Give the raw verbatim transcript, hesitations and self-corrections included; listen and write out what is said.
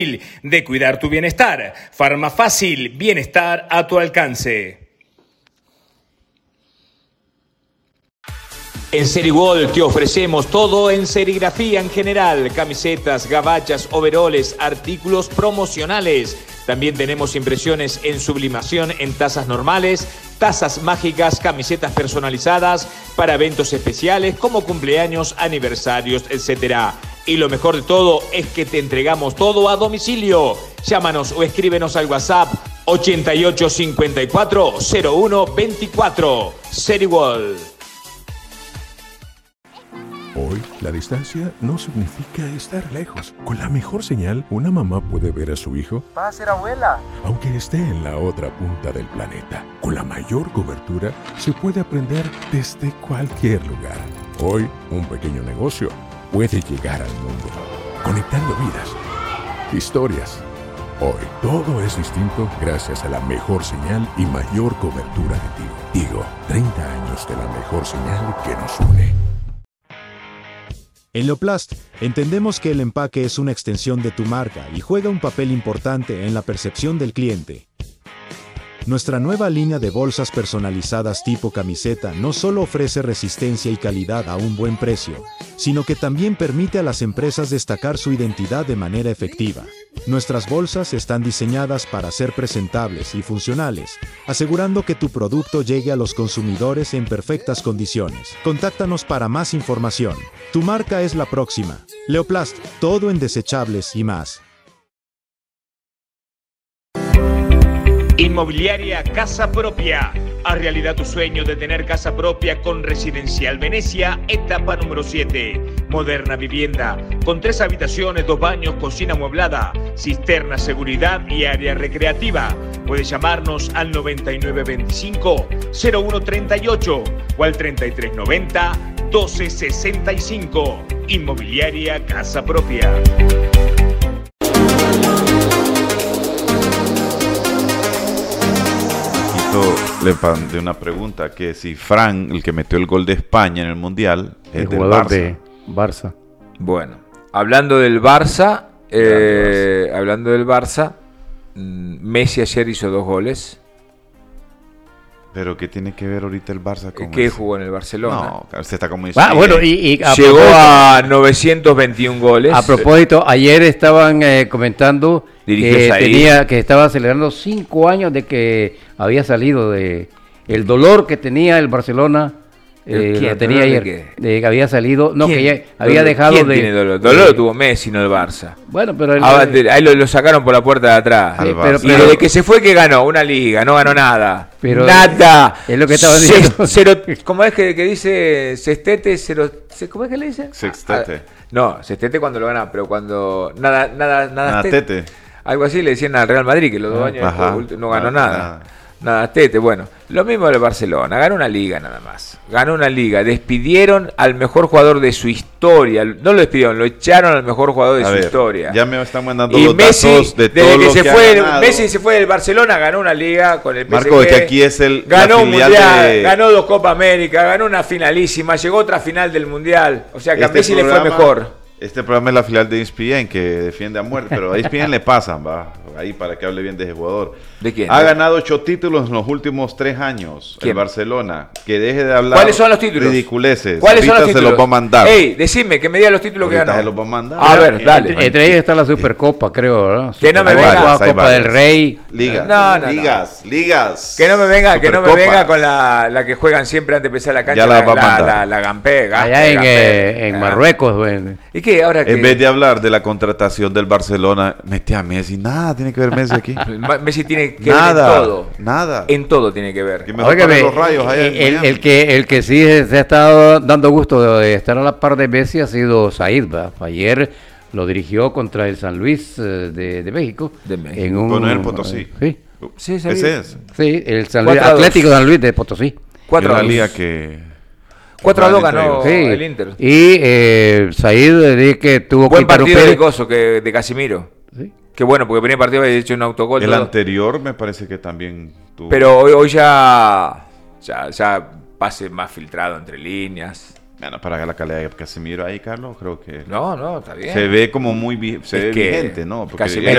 de cuidar tu bienestar. Farmafácil, bienestar a tu alcance. En Seriwall te ofrecemos todo en serigrafía en general, camisetas, gabachas, overoles, artículos promocionales. También tenemos impresiones en sublimación en tazas normales, tazas mágicas, camisetas personalizadas para eventos especiales como cumpleaños, aniversarios, etcétera. Y lo mejor de todo es que te entregamos todo a domicilio. Llámanos o escríbenos al WhatsApp ochenta y ocho cincuenta y cuatro cero uno veinticuatro. Seriwall. Hoy, la distancia no significa estar lejos. Con la mejor señal, una mamá puede ver a su hijo. Va a ser abuela. Aunque esté en la otra punta del planeta. Con la mayor cobertura, se puede aprender desde cualquier lugar. Hoy, un pequeño negocio puede llegar al mundo, conectando vidas, historias. Hoy, todo es distinto gracias a la mejor señal y mayor cobertura de Tigo. Tigo, treinta años de la mejor señal que nos une. En Leoplast, entendemos que el empaque es una extensión de tu marca y juega un papel importante en la percepción del cliente. Nuestra nueva línea de bolsas personalizadas tipo camiseta no solo ofrece resistencia y calidad a un buen precio, sino que también permite a las empresas destacar su identidad de manera efectiva. Nuestras bolsas están diseñadas para ser presentables y funcionales, asegurando que tu producto llegue a los consumidores en perfectas condiciones. Contáctanos para más información. Tu marca es la próxima. Leoplast, todo en desechables y más. Inmobiliaria Casa Propia. Haz realidad tu sueño de tener casa propia con Residencial Venecia, etapa número siete. Moderna vivienda, con tres habitaciones, dos baños, cocina amueblada, cisterna, seguridad y área recreativa. Puedes llamarnos al noventa y nueve veinticinco cero uno treinta y ocho o al treinta y tres noventa doce sesenta y cinco. Inmobiliaria Casa Propia. Le mandé una pregunta, que si Fran, el que metió el gol de España en el Mundial, es el del jugador Barça. de Barça. Bueno, hablando del Barça, eh, hablando del Barça, Messi ayer hizo dos goles. Pero ¿qué tiene que ver ahorita el Barça con ¿Qué eso? jugó en el Barcelona? No, usted está como Ah, bueno, y, y a llegó propósito, a novecientos veintiún goles. a propósito, ayer estaban eh, comentando Dirigió que Said. tenía que estaba celebrando cinco años de que había salido de el dolor que tenía el Barcelona. Eh, ¿Quién? lo tenía ¿Dolor de ayer, qué? de que había salido, no, ¿Quién? que ya había Dolor- dejado ¿Quién de... tiene dolor? Dolor lo tuvo Messi, no el Barça. Bueno, pero... el- Ah, de- ahí lo, lo sacaron por la puerta de atrás. Sí, Al pero, Barça. Y pero- desde que se fue, que ganó? Una liga, no ganó nada. Pero- nada. es lo que estaba Se- diciendo. cero- ¿Cómo es que, que dice Sextete? Cero, se- ¿Cómo es que le dice? Sextete. Ah, no, Sextete cuando lo gana, pero cuando... Nada, nada, nada. Nada, tete. tete. Algo así le decían al Real Madrid, que los dos años Ajá. después no ganó Nada, nada. nada. Nada, tete. Bueno, lo mismo del Barcelona. Ganó una liga nada más. Ganó una liga. Despidieron al mejor jugador de su historia. No lo despidieron, lo echaron al mejor jugador de A su ver, historia. ya me están mandando Y los Messi, datos de desde todo que lo se que fue, ha ganado. Messi se fue del Barcelona, ganó una liga con el P S G. Marco, es que aquí es el la ganó un filial mundial, de- ganó dos Copa América, ganó una finalísima, llegó otra final del mundial. O sea que a Este Messi le fue programa- mejor. Este programa es la filial de E S P N que defiende a muerte, pero a E S P N le pasan, va, ahí para que hable bien de ese jugador. ¿De quién? Ha ¿De- ganado ocho títulos en los últimos tres años, ¿Quién? el Barcelona. Que deje de hablar ¿Cuáles son los títulos? ridiculeces. ¿Cuáles son Ahorita los se títulos? los va a mandar. Ey, decime, que me diga los títulos Ahorita que ganó. se los va a mandar. A ver, dale. Entre, entre ellos está la Supercopa, creo, ¿verdad? Que no me Hay venga. varias, hay Copa varias. del Rey. Ligas, No, no, no. ligas, ligas. Que no me venga, que no me Supercopa. venga con la, la que juegan siempre antes de empezar la cancha. Ya la la, va a la, mandar. la, la Gampé, Gaspe, Allá en, Gampé. eh, en Ah. Marruecos, bueno. ¿Y qué? Ahora que En vez de hablar de la contratación del Barcelona, mete a Messi. Nada tiene que ver Messi aquí. Messi tiene que Nada, ver en todo. nada. En todo tiene que ver. Que mejor Óigame, para los rayos allá en el, el- Miami. el que, el que sí se ha estado dando gusto de estar a la par de Messi ha sido Said, ¿va? Ayer lo dirigió contra el San Luis eh, de, de México. De México. En un, Con el Potosí. Sí, Sí, sabía. Ese es. sí, el San Luis, cuatro a dos. Atlético San Luis de Potosí. cuatro Es a la dos. liga que... cuatro a dos Van entre ganó ellos. Sí. el Inter. Y eh, Said eh, di que tuvo Buen que partido de interrumpir. Coso, que, de Casimiro. Sí. Qué bueno, porque el primer partido había hecho un autogol. El todo. anterior me parece que también tuvo... Pero hoy, hoy ya, ya, ya pase más filtrado entre líneas. Bueno, para la calidad de Casemiro ahí, Carlos, creo que... No, no, está bien. Se ve como muy vi- se Es ve que vigente, ¿no? Porque Casemiro él